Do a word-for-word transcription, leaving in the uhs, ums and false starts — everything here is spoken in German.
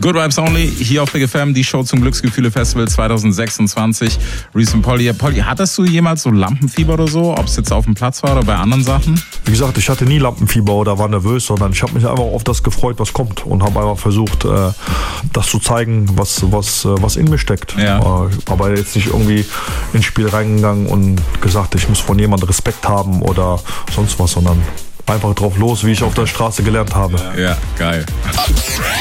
Good Vibes Only, hier auf Big F M, die Show zum Glücksgefühle-Festival zwanzig sechsundzwanzig. Reese und Polly. Polly, hattest du jemals so Lampenfieber oder so? Ob es jetzt auf dem Platz war oder bei anderen Sachen? Wie gesagt, ich hatte nie Lampenfieber oder war nervös, sondern ich habe mich einfach auf das gefreut, was kommt und habe einfach versucht, äh, das zu zeigen, was, was, äh, was in mir steckt. Ja. Äh, aber jetzt nicht irgendwie ins Spiel reingegangen und gesagt, ich muss von jemandem Respekt haben oder sonst was, sondern einfach drauf los, wie ich auf der Straße gelernt habe. Ja, geil.